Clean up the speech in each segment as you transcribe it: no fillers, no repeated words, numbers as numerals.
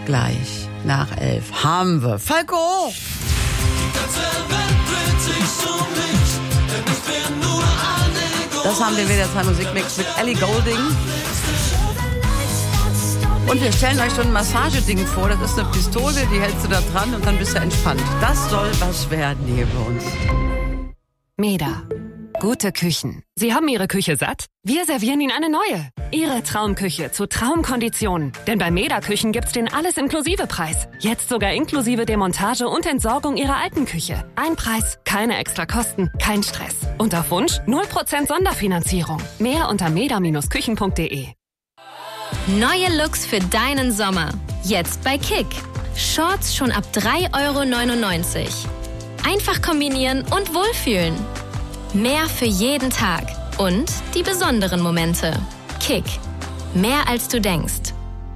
gleich nach 11 haben wir Falco. Das haben wir wieder 2 Musikmix mit Ellie Goulding. Und wir stellen euch so ein Massageding vor. Das ist eine Pistole, die hältst du da dran und dann bist du entspannt. Das soll was werden hier bei uns. Meda. Gute Küchen. Sie haben Ihre Küche satt? Wir servieren Ihnen eine neue. Ihre Traumküche zu Traumkonditionen. Denn bei Meda Küchen gibt's den Alles-Inklusive-Preis. Jetzt sogar inklusive Demontage und Entsorgung Ihrer alten Küche. Ein Preis, keine extra Kosten, kein Stress. Und auf Wunsch 0% Sonderfinanzierung. Mehr unter meda-küchen.de. Neue Looks für deinen Sommer. Jetzt bei Kick. Shorts schon ab 3,99 €. Einfach kombinieren und wohlfühlen. Mehr für jeden Tag. Und die besonderen Momente. Kick. Mehr als du denkst.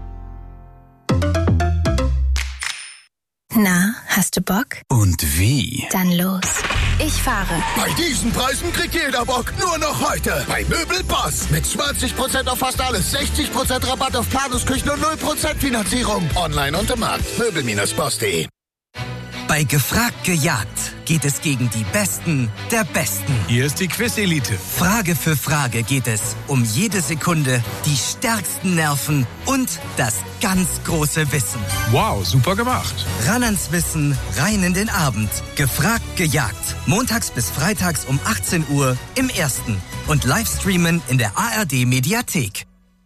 Na, hast du Bock? Und wie? Dann los. Ich fahre. Bei diesen Preisen kriegt jeder Bock. Nur noch heute. Bei Möbelboss. Mit 20% auf fast alles. 60% Rabatt auf Planungsküchen und 0% Finanzierung. Online und im Markt. Möbel-boss.de. Bei Gefragt gejagt geht es gegen die Besten der Besten. Hier ist die Quiz-Elite. Frage für Frage geht es um jede Sekunde, die stärksten Nerven und das ganz große Wissen. Wow, super gemacht. Ran ans Wissen, rein in den Abend. Gefragt gejagt. Montags bis freitags um 18 Uhr im Ersten. Und Livestreamen in der ARD-Mediathek.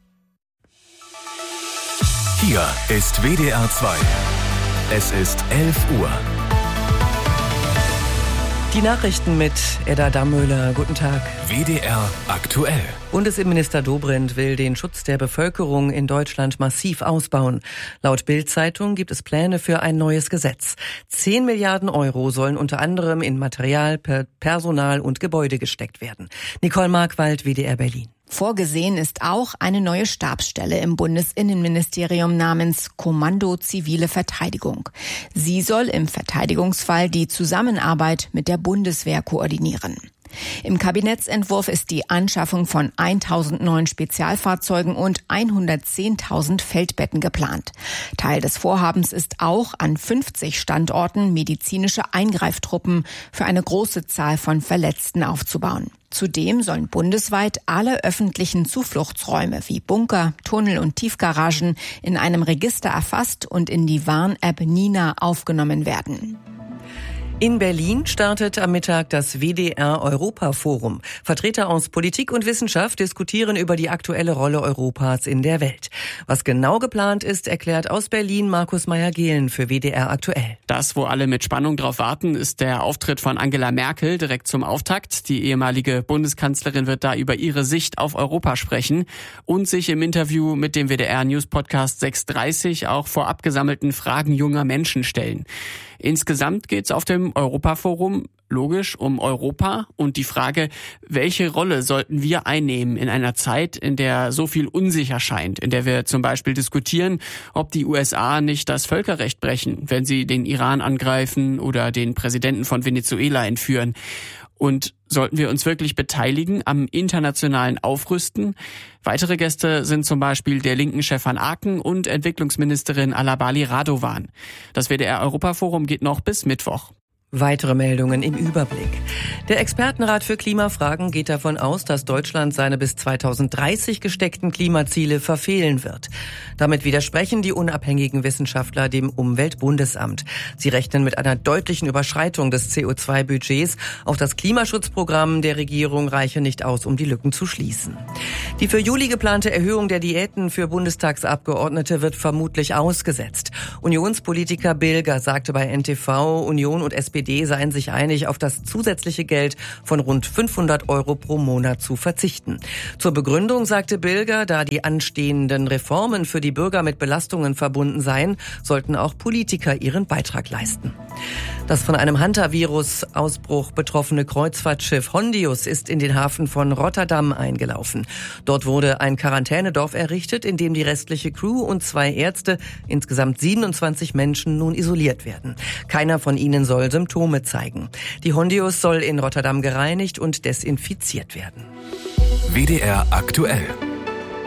Hier ist WDR 2. Es ist 11 Uhr. Die Nachrichten mit Edda Dammöhler. Guten Tag. WDR aktuell. Bundesinnenminister Dobrindt will den Schutz der Bevölkerung in Deutschland massiv ausbauen. Laut Bild-Zeitung gibt es Pläne für ein neues Gesetz. 10 Milliarden € sollen unter anderem in Material, Personal und Gebäude gesteckt werden. Nicole Markwald, WDR Berlin. Vorgesehen ist auch eine neue Stabsstelle im Bundesinnenministerium namens Kommando Zivile Verteidigung. Sie soll im Verteidigungsfall die Zusammenarbeit mit der Bundeswehr koordinieren. Im Kabinettsentwurf ist die Anschaffung von 1.000 neuen Spezialfahrzeugen und 110.000 Feldbetten geplant. Teil des Vorhabens ist auch, an 50 Standorten medizinische Eingreiftruppen für eine große Zahl von Verletzten aufzubauen. Zudem sollen bundesweit alle öffentlichen Zufluchtsräume wie Bunker, Tunnel und Tiefgaragen in einem Register erfasst und in die Warn-App Nina aufgenommen werden. In Berlin startet am Mittag das WDR-Europa-Forum. Vertreter aus Politik und Wissenschaft diskutieren über die aktuelle Rolle Europas in der Welt. Was genau geplant ist, erklärt aus Berlin Markus Meyer-Gehlen für WDR aktuell. Das, wo alle mit Spannung drauf warten, ist der Auftritt von Angela Merkel direkt zum Auftakt. Die ehemalige Bundeskanzlerin wird da über ihre Sicht auf Europa sprechen und sich im Interview mit dem WDR-News-Podcast 6:30 auch vorab gesammelten Fragen junger Menschen stellen. Insgesamt geht's auf dem Europaforum logisch um Europa und die Frage, welche Rolle sollten wir einnehmen in einer Zeit, in der so viel unsicher scheint, in der wir zum Beispiel diskutieren, ob die USA nicht das Völkerrecht brechen, wenn sie den Iran angreifen oder den Präsidenten von Venezuela entführen. Und sollten wir uns wirklich beteiligen am internationalen Aufrüsten? Weitere Gäste sind zum Beispiel der linken Chef van Aken und Entwicklungsministerin Alabali Radovan. Das WDR-Europaforum geht noch bis Mittwoch. Weitere Meldungen im Überblick. Der Expertenrat für Klimafragen geht davon aus, dass Deutschland seine bis 2030 gesteckten Klimaziele verfehlen wird. Damit widersprechen die unabhängigen Wissenschaftler dem Umweltbundesamt. Sie rechnen mit einer deutlichen Überschreitung des CO2-Budgets. Auch das Klimaschutzprogramm der Regierung reiche nicht aus, um die Lücken zu schließen. Die für Juli geplante Erhöhung der Diäten für Bundestagsabgeordnete wird vermutlich ausgesetzt. Unionspolitiker Bilger sagte bei NTV, Union und SPD seien sich einig, auf das zusätzliche Geld von rund 500 € pro Monat zu verzichten. Zur Begründung sagte Bilger, da die anstehenden Reformen für die Bürger mit Belastungen verbunden seien, sollten auch Politiker ihren Beitrag leisten. Das von einem Hantavirus-Ausbruch betroffene Kreuzfahrtschiff Hondius ist in den Hafen von Rotterdam eingelaufen. Dort wurde ein Quarantänedorf errichtet, in dem die restliche Crew und 2 Ärzte, insgesamt 27 Menschen, nun isoliert werden. Keiner von ihnen soll Symptome zeigen. Die Hondius soll in Rotterdam gereinigt und desinfiziert werden. WDR aktuell.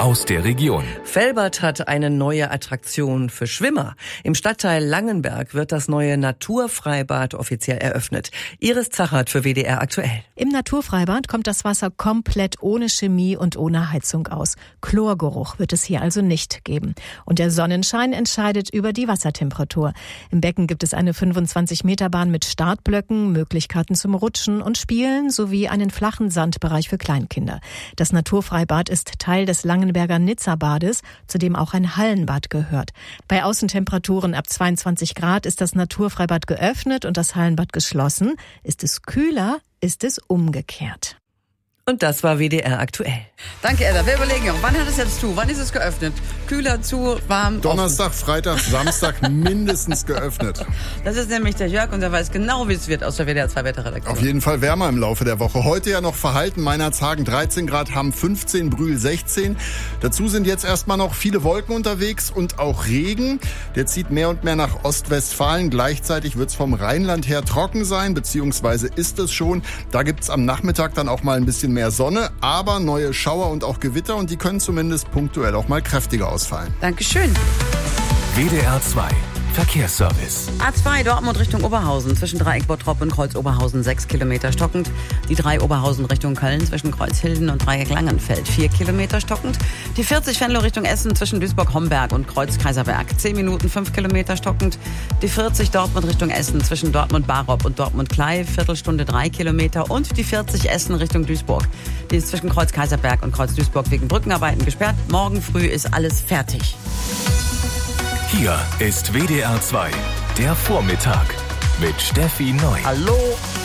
aus der Region. Velbert hat eine neue Attraktion für Schwimmer. Im Stadtteil Langenberg wird das neue Naturfreibad offiziell eröffnet. Iris Zachert für WDR aktuell. Im Naturfreibad kommt das Wasser komplett ohne Chemie und ohne Heizung aus. Chlorgeruch wird es hier also nicht geben. Und der Sonnenschein entscheidet über die Wassertemperatur. Im Becken gibt es eine 25-Meter-Bahn mit Startblöcken, Möglichkeiten zum Rutschen und Spielen sowie einen flachen Sandbereich für Kleinkinder. Das Naturfreibad ist Teil des Langenberger Nizza-Bades, zu dem auch ein Hallenbad gehört. Bei Außentemperaturen ab 22 Grad ist das Naturfreibad geöffnet und das Hallenbad geschlossen. Ist es kühler, ist es umgekehrt. Und das war WDR aktuell. Danke, Edda. Wir überlegen auch, wann hat es jetzt zu? Wann ist es geöffnet? Kühler, zu, warm, Donnerstag, offen. Freitag, Samstag mindestens geöffnet. Das ist nämlich der Jörg und der weiß genau, wie es wird aus der WDR 2 Wetterredaktion. Auf jeden Fall wärmer im Laufe der Woche. Heute ja noch verhalten. Meinerzhagen 13 Grad, Hamm 15, Brühl 16. Dazu sind jetzt erstmal noch viele Wolken unterwegs und auch Regen. Der zieht mehr und mehr nach Ostwestfalen. Gleichzeitig wird es vom Rheinland her trocken sein, beziehungsweise ist es schon. Da gibt's am Nachmittag dann auch mal ein bisschen mehr Sonne, aber neue Schauer und auch Gewitter und die können zumindest punktuell auch mal kräftiger ausfallen. Dankeschön. WDR 2 Verkehrsservice. A2 Dortmund Richtung Oberhausen zwischen Dreieck Bottrop und Kreuz Oberhausen 6 Kilometer stockend. Die 3 Oberhausen Richtung Köln zwischen Kreuz Hilden und Dreieck Langenfeld 4 Kilometer stockend. Die 40 Venlo Richtung Essen zwischen Duisburg-Homberg und Kreuz Kaiserberg 10 Minuten 5 Kilometer stockend. Die 40 Dortmund Richtung Essen zwischen Dortmund-Barop und Dortmund-Klei Viertelstunde 3 Kilometer. Und die 40 Essen Richtung Duisburg. Die ist zwischen Kreuz Kaiserberg und Kreuz Duisburg wegen Brückenarbeiten gesperrt. Morgen früh ist alles fertig. Hier ist WDR 2, der Vormittag mit Steffi Neu. Hallo.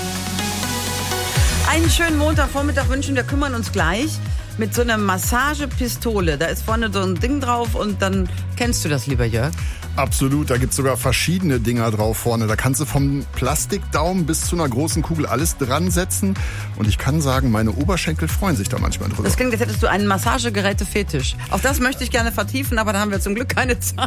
Einen schönen Montagvormittag wünschen wir, kümmern uns gleich mit so einer Massagepistole. Da ist vorne so ein Ding drauf und dann kennst du das, lieber Jörg? Absolut, da gibt's sogar verschiedene Dinger drauf vorne. Da kannst du vom Plastikdaumen bis zu einer großen Kugel alles dran setzen. Und ich kann sagen, meine Oberschenkel freuen sich da manchmal drüber. Das klingt, als hättest du einen Massagegeräte-Fetisch. Auch das möchte ich gerne vertiefen, aber da haben wir zum Glück keine Zeit.